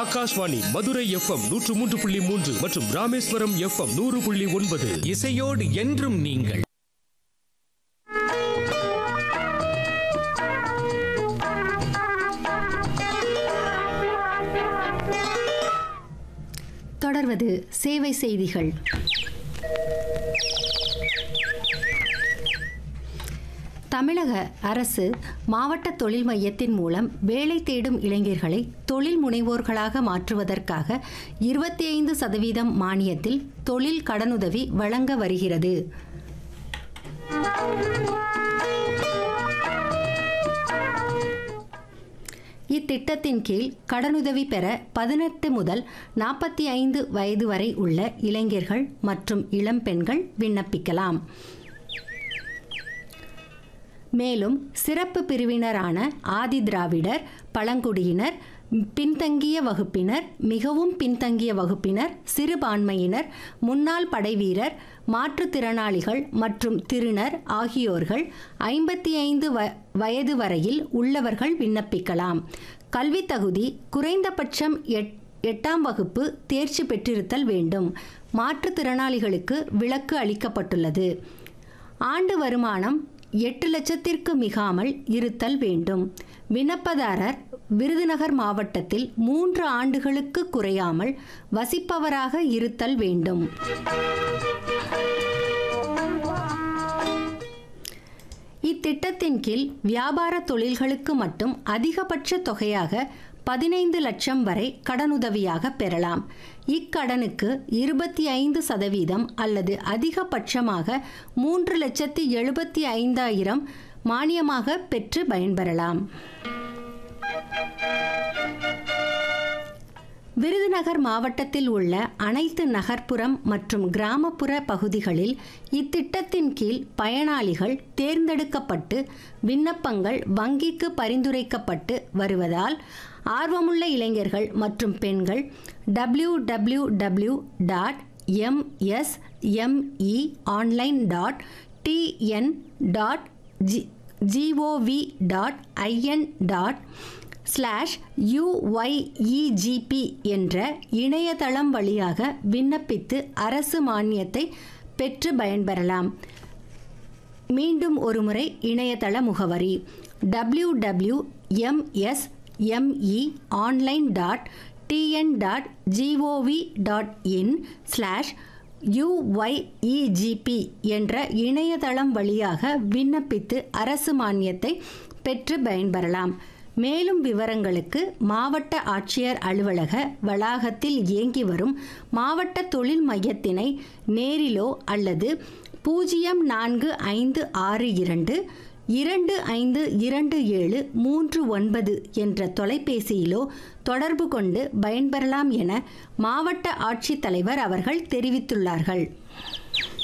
Akashvani Madurai FM 103.3 மற்றும் Rameswaram FM 100.9. இசையோடு என்றும் நீங்கள். தொடர்வது சேவை செய்திகள். தமிழக அரசு மாவட்ட தொழில் மையத்தின் மூலம் வேலை தேடும் இளைஞர்களை தொழில் முனைவோர்களாக மாற்றுவதற்காக 25% மானியத்தில் தொழில் கடனுதவி வழங்க வருகிறது. இத்திட்டத்தின் கீழ் கடனுதவி பெற 18 முதல் 45 வயது வரை உள்ள இளைஞர்கள் மற்றும் இளம்பெண்கள் விண்ணப்பிக்கலாம். மேலும் சிறப்பு பிரிவினரான ஆதி திராவிடர், பழங்குடியினர், பின்தங்கிய வகுப்பினர், மிகவும் பின்தங்கிய வகுப்பினர், சிறுபான்மையினர், முன்னாள் படைவீரர், மாற்றுத்திறனாளிகள் மற்றும் திருநர் ஆகியோர்கள் 55 வயது வரையில் உள்ளவர்கள் விண்ணப்பிக்கலாம். கல்வி தகுதி குறைந்தபட்சம் 8ஆம் வகுப்பு தேர்ச்சி பெற்றிருத்தல் வேண்டும். மாற்றுத்திறனாளிகளுக்கு விலக்கு அளிக்கப்பட்டுள்ளது. ஆண்டு வருமானம் 8 லட்சத்திற்கு மிகாமல் இருத்தல் வேண்டும். விண்ணப்பதாரர் விருதுநகர் மாவட்டத்தில் 3 ஆண்டுகளுக்கு குறையாமல் வசிப்பவராக இருத்தல் வேண்டும். இத்திட்டத்தின் கீழ் வியாபார தொழில்களுக்கு மட்டும் அதிகபட்ச தொகையாக 15 லட்சம் வரை கடனுதவியாக பெறலாம். இக்கடனுக்கு 25% அல்லது அதிகபட்சமாக 3,75,000 மானியமாக பெற்று பயன்பெறலாம். விருதுநகர் மாவட்டத்தில் உள்ள அனைத்து நகர்ப்புறம் மற்றும் கிராமப்புற பகுதிகளில் இத்திட்டத்தின் கீழ் பயனாளிகள் தேர்ந்தெடுக்கப்பட்டு விண்ணப்பங்கள் வங்கிக்கு பரிந்துரைக்கப்பட்டு வருவதால் ஆர்வமுள்ள இளைஞர்கள் மற்றும் பெண்கள் www.msme.online.in/UYEGP என்ற இணையதளம் வழியாக விண்ணப்பித்து அரசு மானியத்தை பெற்று பயன்பெறலாம். மீண்டும் ஒருமுறை இணையதள முகவரி www.mse.online.in/UYEGP என்ற இணையதளம் வழியாக விண்ணப்பித்து அரசு மானியத்தை பெற்று பயன்பெறலாம். மேலும் விவரங்களுக்கு மாவட்ட ஆட்சியர் அலுவலக வளாகத்தில் இயங்கி வரும் மாவட்ட தொழில் மையத்தினை நேரிலோ அல்லது 0452252739 என்ற தொலைபேசியிலோ தொடர்பு கொண்டு பயன்பெறலாம் என மாவட்ட ஆட்சித்தலைவர் அவர்கள் தெரிவித்துள்ளார்கள்.